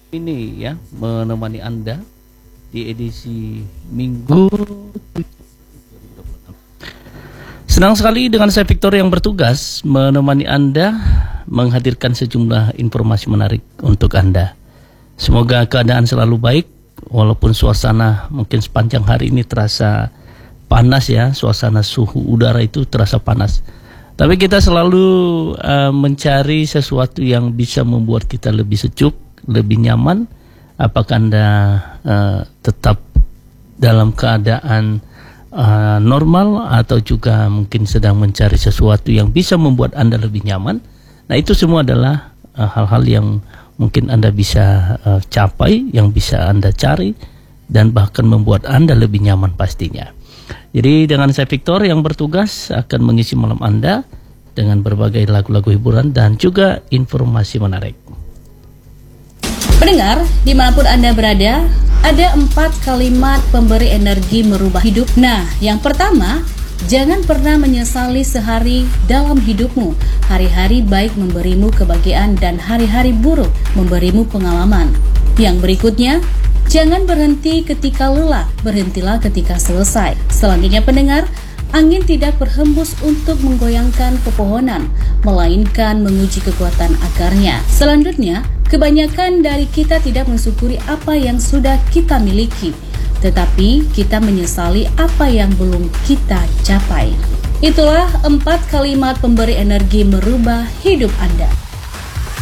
ini ya menemani Anda di edisi Minggu 7 Senang sekali dengan saya Victor yang bertugas menemani Anda menghadirkan sejumlah informasi menarik untuk Anda. Semoga keadaan selalu baik walaupun suasana mungkin sepanjang hari ini terasa panas ya, suasana suhu udara itu terasa panas. Tapi kita selalu mencari sesuatu yang bisa membuat kita lebih sejuk, lebih nyaman. Apakah Anda tetap dalam keadaan normal atau juga mungkin sedang mencari sesuatu yang bisa membuat Anda lebih nyaman? Nah, itu semua adalah hal-hal yang mungkin Anda bisa capai, yang bisa Anda cari, dan bahkan membuat Anda lebih nyaman pastinya. Jadi dengan saya Victor yang bertugas akan mengisi malam Anda dengan berbagai lagu-lagu hiburan dan juga informasi menarik. Pendengar, dimanapun Anda berada, ada 4 kalimat pemberi energi merubah hidup. Nah, yang pertama, jangan pernah menyesali sehari dalam hidupmu. Hari-hari baik memberimu kebahagiaan dan hari-hari buruk memberimu pengalaman. Yang berikutnya, jangan berhenti ketika lelah, berhentilah ketika selesai. Selanjutnya pendengar, angin tidak berhembus untuk menggoyangkan pepohonan, melainkan menguji kekuatan akarnya. Selanjutnya, kebanyakan dari kita tidak mensyukuri apa yang sudah kita miliki, tetapi kita menyesali apa yang belum kita capai. Itulah 4 kalimat pemberi energi merubah hidup Anda.